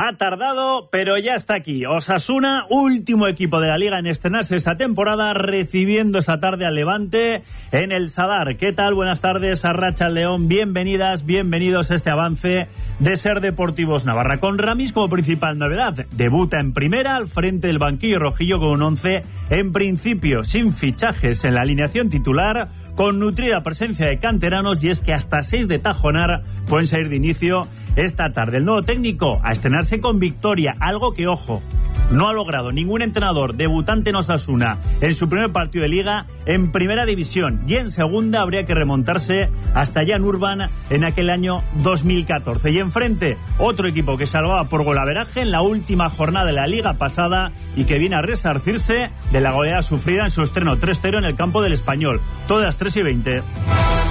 Ha tardado, pero ya está aquí. Osasuna, último equipo de la Liga en estrenarse esta temporada, recibiendo esta tarde al Levante en el Sadar. ¿Qué tal? Buenas tardes, Arracha León. Bienvenidas, bienvenidos a este avance de Ser Deportivos Navarra. Con Ramis como principal novedad. Debuta en primera al frente del banquillo rojillo con un 11 en principio sin fichajes en la alineación titular, con nutrida presencia de canteranos, y es que hasta 6 de Tajonar pueden salir de inicio esta tarde. El nuevo técnico a estrenarse con victoria, algo que, ojo, no ha logrado ningún entrenador debutante en Osasuna en su primer partido de Liga en primera división, y en segunda habría que remontarse hasta Jan Urban en aquel año 2014. Y enfrente, otro equipo que salvaba por golaveraje en la última jornada de la Liga pasada y que viene a resarcirse de la goleada sufrida en su estreno 3-0 en el campo del Español. Todas 3:20.